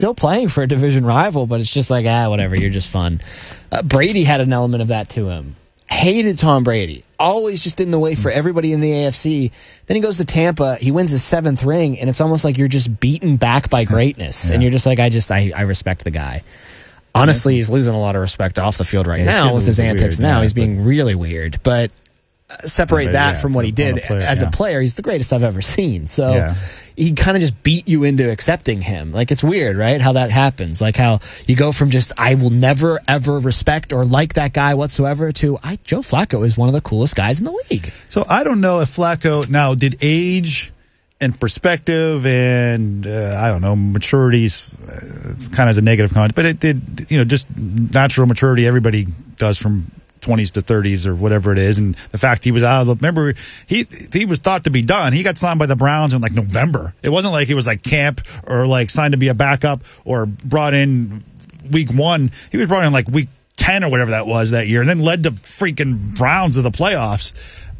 still playing for a division rival, but it's just like, whatever, you're just fun. Brady had an element of that to him. Hated Tom Brady. Always just in the way for everybody in the AFC. Then he goes to Tampa. He wins his 7th ring, and it's almost like you're just beaten back by greatness. And you're just like, I respect the guy. Honestly, he's losing a lot of respect off the field right now with his antics now. He's being really weird. But separate that from what he did as a player. He's the greatest I've ever seen. So he kind of just beat you into accepting him. Like, it's weird, right? How that happens. Like how you go from just, I will never, ever respect or like that guy whatsoever to, Joe Flacco is one of the coolest guys in the league. So I don't know if Flacco, now, did age and perspective and, maturity's kind of as a negative comment, but it did, just natural maturity everybody does from 20s to 30s or whatever it is, and the fact he was out of the, remember, he was thought to be done. He got signed by the Browns in like November. It wasn't like he was like camp or like signed to be a backup or brought in week 1. He was brought in like week 10 or whatever that was that year, and then led the freaking Browns to the playoffs.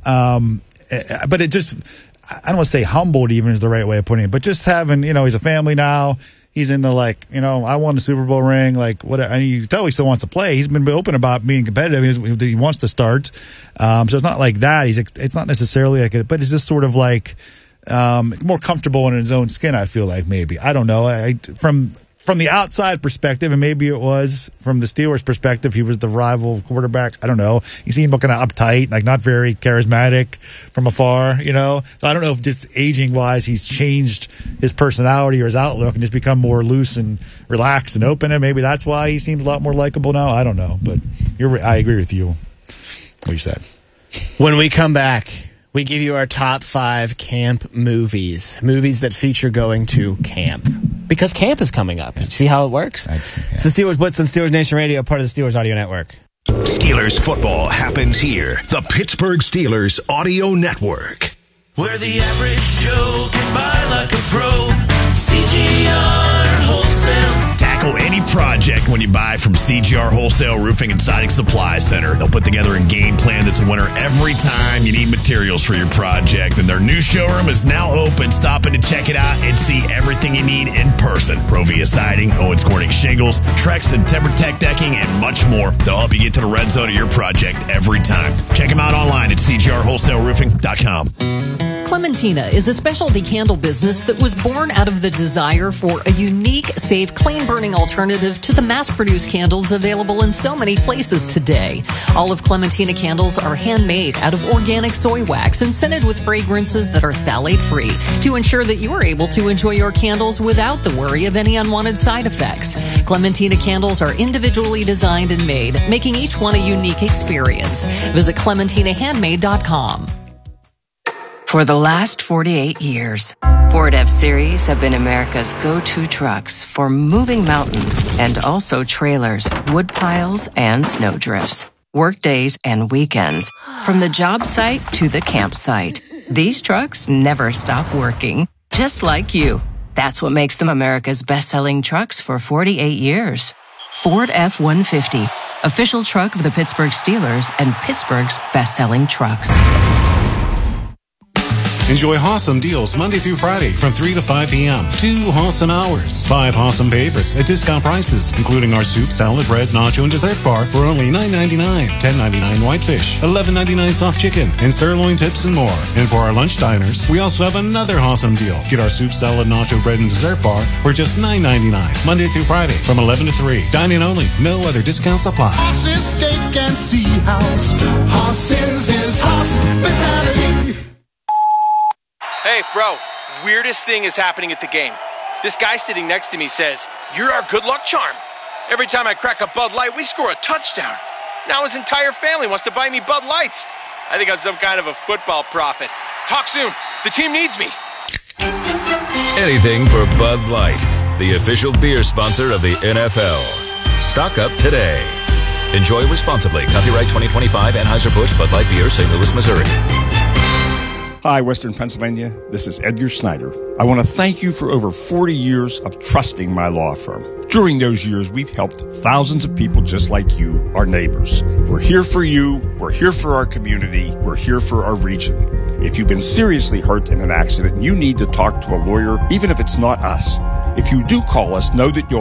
But it just, I don't want to say humbled even is the right way of putting it, but just having, he's a family now. He's in the, I won the Super Bowl ring, whatever. And you can tell he still wants to play. He's been open about being competitive. He wants to start. So it's not like that. It's not necessarily like it, but it's just sort of like more comfortable in his own skin, I feel like, maybe. I don't know. From the outside perspective, and maybe it was from the Steelers' perspective, he was the rival quarterback. I don't know. He seemed kind of uptight, not very charismatic from afar, So I don't know if just aging-wise he's changed his personality or his outlook and just become more loose and relaxed and open, and maybe that's why he seems a lot more likable now. I don't know, but I agree with you, what you said. When we come back, we give you our top 5 camp movies that feature going to camp. Because camp is coming up. See how it works? It's the Steelers Blitz on Steelers Nation Radio, part of the Steelers Audio Network. Steelers football happens here. The Pittsburgh Steelers Audio Network. Where the average Joe can buy like a pro. CGR Wholesale. Tackle any project when you buy from CGR Wholesale Roofing and Siding Supply Center. They'll put together a game plan that's a winner every time you need materials for your project. And their new showroom is now open. Stop in to check it out and see everything you need in person. Provia Siding, Owens Corning Shingles, Trex and TimberTech Decking, and much more. They'll help you get to the red zone of your project every time. Check them out online at cgrwholesaleroofing.com. Clementina is a specialty candle business that was born out of the desire for a unique, safe, clean-burning alternative to the mass-produced candles available in so many places today. All of Clementina candles are handmade out of organic soy wax and scented with fragrances that are phthalate-free to ensure that you are able to enjoy your candles without the worry of any unwanted side effects. Clementina candles are individually designed and made, making each one a unique experience. Visit ClementinaHandmade.com. For the last 48 years, Ford F-Series have been America's go-to trucks for moving mountains and also trailers, wood piles, and snow drifts. Work days and weekends, from the job site to the campsite. These trucks never stop working, just like you. That's what makes them America's best-selling trucks for 48 years. Ford F-150, official truck of the Pittsburgh Steelers and Pittsburgh's best-selling trucks. Enjoy Hossam deals Monday through Friday from 3 to 5 p.m. 2 Hossam hours. 5 Hossam favorites at discount prices, including our soup, salad, bread, nacho, and dessert bar for only $9.99. $10.99 whitefish, $11.99 soft chicken, and sirloin tips and more. And for our lunch diners, we also have another Hossam deal. Get our soup, salad, nacho, bread, and dessert bar for just $9.99. Monday through Friday from 11 to 3. Dine-in only. No other discounts apply. Hoss's Steak and Sea House. Hoss's is hospitality. Hey, bro, weirdest thing is happening at the game. This guy sitting next to me says, "You're our good luck charm." Every time I crack a Bud Light, we score a touchdown. Now his entire family wants to buy me Bud Lights. I think I'm some kind of a football prophet. Talk soon. The team needs me. Anything for Bud Light, the official beer sponsor of the NFL. Stock up today. Enjoy responsibly. Copyright 2025 Anheuser-Busch Bud Light Beer, St. Louis, Missouri. Hi, Western Pennsylvania. This is Edgar Snyder. I want to thank you for over 40 years of trusting my law firm. During those years, we've helped thousands of people just like you, our neighbors. We're here for you. We're here for our community. We're here for our region. If you've been seriously hurt in an accident and you need to talk to a lawyer, even if it's not us, If you do call us, know that you'll